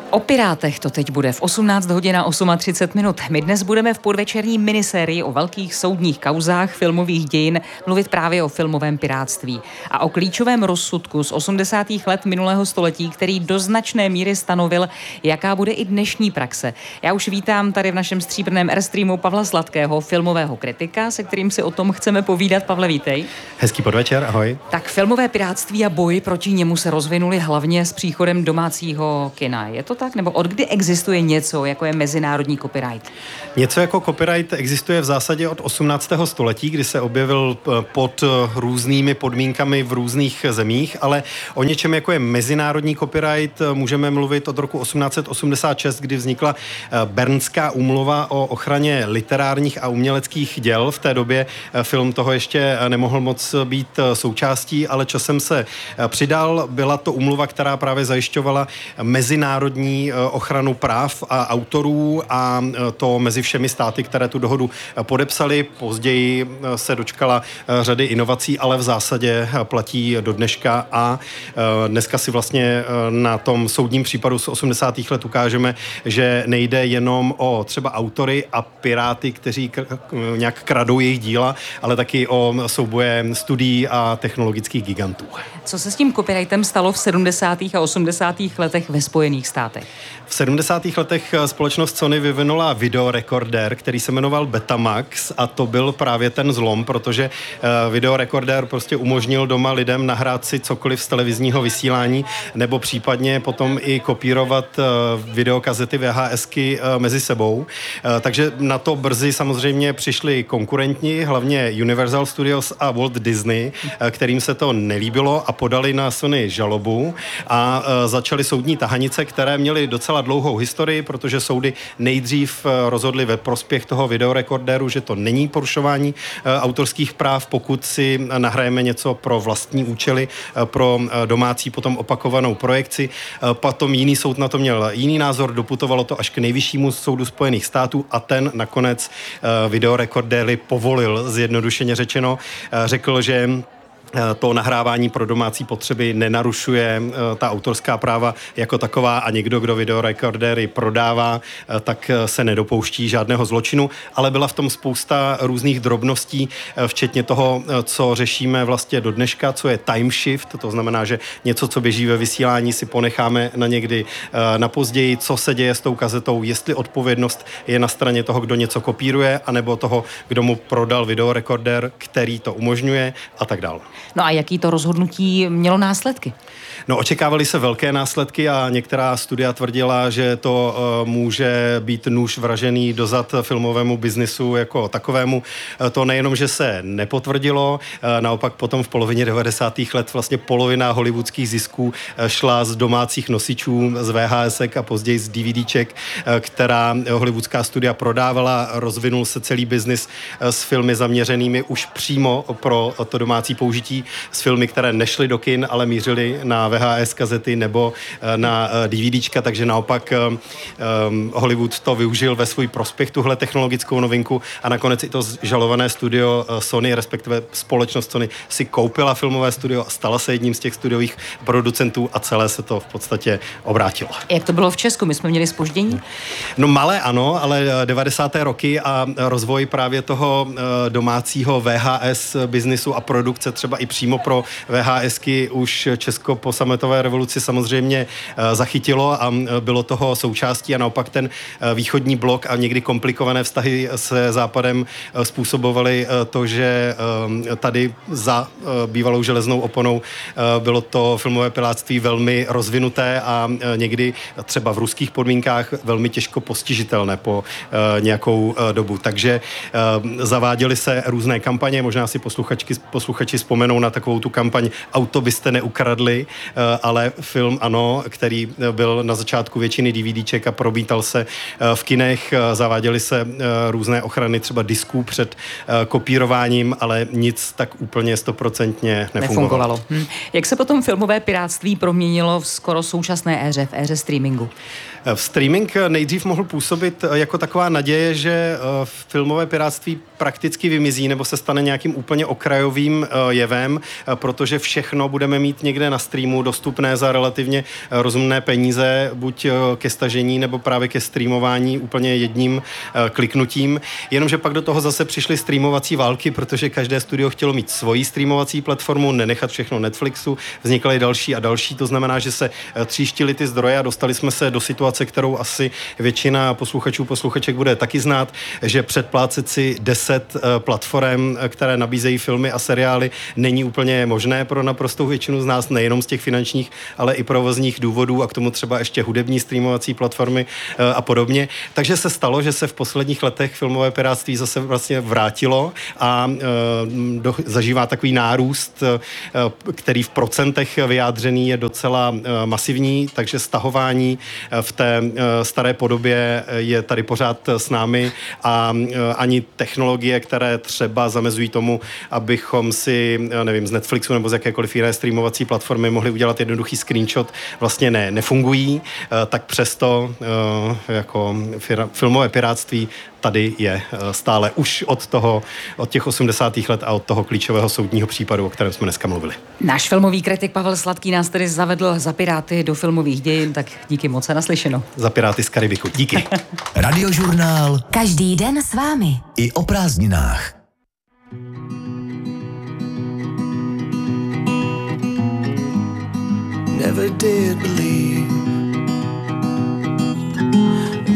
O Pirátech to teď bude v 18 hodin a 38 minut. My dnes budeme v podvečerní minisérii o velkých soudních kauzách filmových dějin mluvit právě o filmovém pirátství a o klíčovém rozsudku z 80. let minulého století, který do značné míry stanovil, jaká bude i dnešní praxe. Já už vítám tady v našem stříbrném Airstreamu Pavla Sladkého, filmového kritika, se kterým si o tom chceme povídat. Pavle, vítej. Hezký podvečer, ahoj. Tak filmové pirátství a boj proti němu se rozvinuli hlavně s příchodem domácího kina. Je to tak? Nebo od kdy existuje něco, jako je mezinárodní copyright? Něco jako copyright existuje v zásadě od 18. století, kdy se objevil pod různými podmínkami v různých zemích, ale o něčem, jako je mezinárodní copyright, můžeme mluvit od roku 1886, kdy vznikla Bernská úmluva o ochraně literárních a uměleckých děl. V té době film toho ještě nemohl moc být součástí, ale časem se přidal. Byla to úmluva, která právě zajišťovala mezinárodní ochranu práv a autorů, a to mezi všemi státy, které tu dohodu podepsali. Později se dočkala řady inovací, ale v zásadě platí do dneška, a dneska si vlastně na tom soudním případu z 80. let ukážeme, že nejde jenom o třeba autory a piráty, kteří nějak kradou jejich díla, ale taky o souboje studií a technologických gigantů. Co se s tím copyrightem stalo v 70. a 80. letech ve Spojených státech? V 70. letech společnost Sony vyvinula videorekordér, který se jmenoval Betamax, a to byl právě ten zlom, protože videorekordér prostě umožnil doma lidem nahrát si cokoliv z televizního vysílání, nebo případně potom i kopírovat videokazety VHSky mezi sebou. Takže na to brzy samozřejmě přišli konkurenti, hlavně Universal Studios a Walt Disney, kterým se to nelíbilo a podali na Sony žalobu, a začaly soudní tahanice, které měly docela dlouhou historii, protože soudy nejdřív rozhodly ve prospěch toho videorekordéru, že to není porušování autorských práv, pokud si nahrajeme něco pro vlastní účely, pro domácí potom opakovanou projekci. Potom jiný soud na to měl jiný názor, doputovalo to až k nejvyššímu soudu Spojených států, a ten nakonec videorekordéry povolil, zjednodušeně řečeno. Řekl, že to nahrávání pro domácí potřeby nenarušuje ta autorská práva jako taková, a někdo, kdo videorekordéry prodává, tak se nedopouští žádného zločinu, ale byla v tom spousta různých drobností, včetně toho, co řešíme vlastně do dneška, co je time shift, to znamená, že něco, co běží ve vysílání, si ponecháme na někdy na později, co se děje s tou kazetou, jestli odpovědnost je na straně toho, kdo něco kopíruje, anebo toho, kdo mu prodal videorekordér, který to umožňuje, a tak dále. No a jaký to rozhodnutí mělo následky? No, očekávaly se velké následky, a některá studia tvrdila, že to může být nůž vražený do zad filmovému biznisu jako takovému. To nejenom, že se nepotvrdilo, naopak potom v polovině 90. let vlastně polovina hollywoodských zisků šla z domácích nosičů, z VHSek a později z DVDček, která hollywoodská studia prodávala. Rozvinul se celý biznis s filmy zaměřenými už přímo pro to domácí použití, s filmy, které nešly do kin, ale mířily na VHS kazety nebo na DVDčka, takže naopak Hollywood to využil ve svůj prospěch, tuhle technologickou novinku, a nakonec i to žalované studio Sony, respektive společnost Sony, si koupila filmové studio a stala se jedním z těch studiových producentů, a celé se to v podstatě obrátilo. Jak to bylo v Česku? My jsme měli zpoždění? No malé ano, ale 90. roky a rozvoj právě toho domácího VHS biznisu a produkce třeba i přímo pro VHSky už Česko po sametové revoluci samozřejmě zachytilo a bylo toho součástí, a naopak ten východní blok a někdy komplikované vztahy se Západem způsobovaly to, že tady za bývalou železnou oponou bylo to filmové pirátství velmi rozvinuté a někdy třeba v ruských podmínkách velmi těžko postižitelné po nějakou dobu. Takže zaváděly se různé kampaně, možná si posluchači vzpomenou na takovou tu kampaň Auto byste neukradli, ale film ano, který byl na začátku většiny DVDček a probítal se v kinech, zaváděly se různé ochrany třeba disků před kopírováním, ale nic tak úplně 100% nefungovalo. Jak se potom filmové pirátství proměnilo v skoro současné éře, v éře streamingu? Streaming nejdřív mohl působit jako taková naděje, že filmové pirátství prakticky vymizí nebo se stane nějakým úplně okrajovým jevem, protože všechno budeme mít někde na streamu dostupné za relativně rozumné peníze, buď ke stažení nebo právě ke streamování úplně jedním kliknutím. Jenomže pak do toho zase přišly streamovací války, protože každé studio chtělo mít svoji streamovací platformu, nenechat všechno Netflixu, vznikaly další a další, to znamená, že se tříštily ty zdroje a dostali jsme se do situace, kterou asi většina posluchaček bude taky znát, že předplácet si 10 platform, které nabízejí filmy a seriály, není úplně možné pro naprostou většinu z nás, nejenom z těch finančních, ale i provozních důvodů a k tomu třeba ještě hudební streamovací platformy a podobně. Takže se stalo, že se v posledních letech filmové pirátství zase vlastně vrátilo a zažívá takový nárůst, který v procentech vyjádřený je docela masivní, takže stahování v té staré podobě je tady pořád s námi a ani technologie, které třeba zamezují tomu, abychom si, nevím, z Netflixu nebo z jakékoliv jiné streamovací platformy mohli udělat jednoduchý screenshot, vlastně nefungují, tak přesto jako filmové pirátství tady je stále už od těch 80. let a od toho klíčového soudního případu, o kterém jsme dneska mluvili. Náš filmový kritik Pavel Sladký nás tedy zavedl za Piráty do filmových dějin, tak díky moc a naslyšenou. Za Piráty z Karibiku. Díky. Radiožurnál. Každý den s vámi. I o prázdninách. Never did believe